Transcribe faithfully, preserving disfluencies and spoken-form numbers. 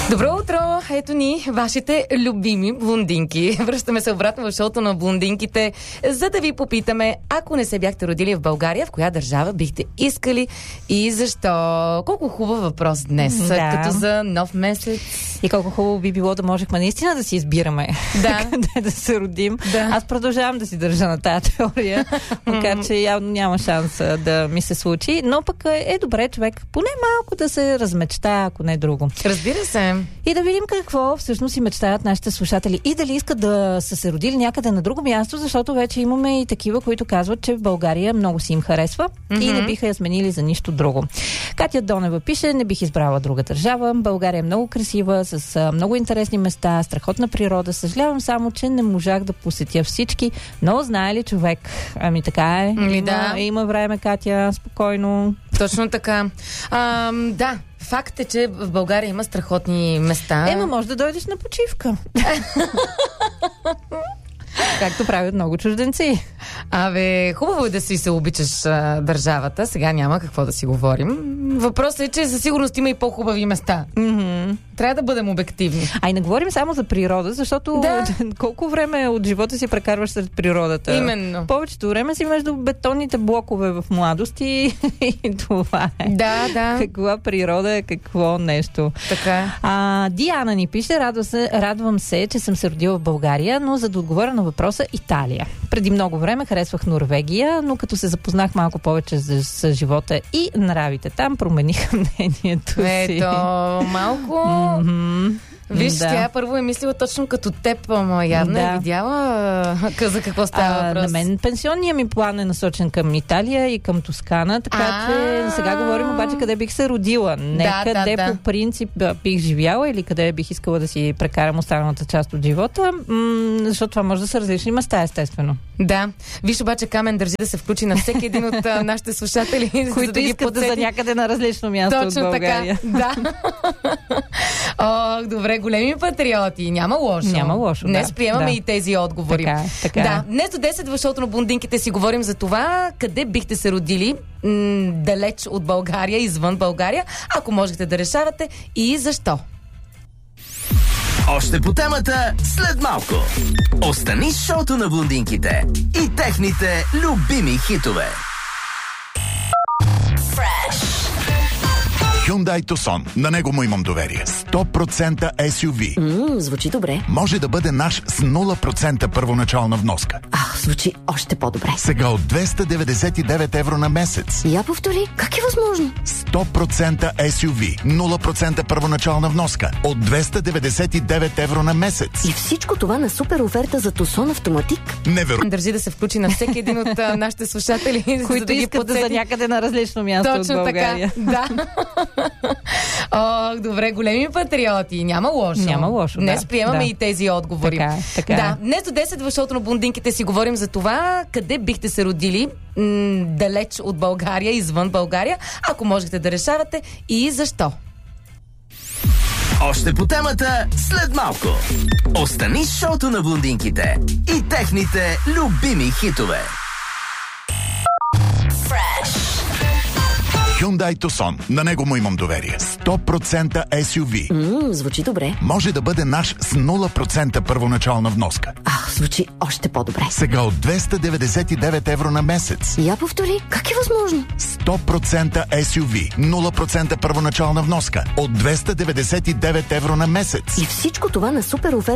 Добро утро! Ето ни, вашите любими блондинки. Връщаме се обратно в шоуто на блондинките, за да ви попитаме, ако не се бяхте родили в България, в коя държава бихте искали и защо? Колко хубав въпрос днес, да. като за нов месец. И колко хубаво би било да можехме наистина да си избираме да. къде да се родим. Да. Аз продължавам да си държа на тази теория, макар че явно няма шанс да ми се случи, но пък е добре човек поне малко да се размечта, ако не друго. Разбира се. И да видим какво всъщност си мечтаят нашите слушатели и дали искат да са се родили някъде на друго място, защото вече имаме и такива, които казват, че в България много си им харесва mm-hmm. и не биха я сменили за нищо друго. Катя Донева пише: не бих избрала друга държава. България е много красива, с много интересни места, страхотна природа. Съжалявам само, че не можах да посетя всички, но знае ли човек? Ами така е. Ами Има, да. има време, Катя, спокойно. Точно така. А, да. Факт е, че в България има страхотни места. Ема, може да дойдеш на почивка. Както правят много чужденци. Абе, хубаво е да си се обичаш а, държавата. Сега няма какво да си говорим. Въпросът е, че със сигурност има и по-хубави места. Mm-hmm. Трябва да бъдем обективни. А и не говорим само за природа, защото да. колко време от живота си прекарваш сред природата? Именно. Повечето време си между бетонните блокове в младост и, и това е. Да, да. Каква природа е, какво нещо. Така. А, Диана ни пише: радва се, радвам се, че съм се родила в България, но за да отговоря на въпроса, Италия. Преди много време харесвах Норвегия, но като се запознах малко повече с, с живота и нравите там, промениха мнението си. Ето, малко... Mm-hmm. Виж, да. тя първо е мислила точно като теб, ама явно да. е видяла за какво става а, въпрос. На мен пенсионният ми план е насочен към Италия и към Тоскана, така А-а-а. че сега говорим обаче къде бих се родила. Не да, къде да, по да. принцип бих живяла или къде бих искала да си прекарам останалата част от живота, м- защото това може да са различни места, естествено. Да. Виж, обаче Камен държи да се включи на всеки един от а, нашите слушатели, които да искат да са някъде на различно място точно от България. Така. Да. О, добре, големи патриоти. Няма лошо. Няма лошо, Днес да. приемаме да. и тези отговори. Така, така. Да. Днес до десет в шоуто на блондинките си говорим за това къде бихте се родили м- далеч от България, извън България, ако можете да решавате и защо. Още по темата след малко. Остани с шоуто на блондинките и техните любими хитове. Hyundai Tucson. На него му имам доверие. сто процента ес ю ви. Ммм, звучи добре. Може да бъде наш с нула процента първоначална вноска. Ах, звучи още по-добре. Сега от двеста деветдесет и девет евро на месец. Я повтори, как е възможно? сто процента ес ю ви. нула процента първоначална вноска. От двеста деветдесет и девет евро на месец. И всичко това на супер оферта за Тусон Автоматик. Невероятно. Държи да се включи на всеки един от а, нашите слушатели, които за да ги искат да са подсети. някъде на различно място Точно от България. така, да. О, добре, големи патриоти. Няма лошо. Няма лошо, Днес да. приемаме Да. и тези отговори. Така, така. Да, днес до десет в шоуто на блондинките си говорим за това къде бихте се родили м- далеч от България, извън България, ако можете да решавате и защо. Още по темата след малко. Остани с шоуто на блондинките и техните любими хитове. Hyundai Tucson. На него му имам доверие. сто процента ес ю ви. Ммм, звучи добре. Може да бъде наш с нула процента първоначална вноска. Ах, звучи още по-добре. Сега от двеста деветдесет и девет евро на месец. Я повтори, как е възможно? сто процента ес ю ви. нула процента първоначална вноска. От двеста деветдесет и девет евро на месец. И всичко това на супер оферта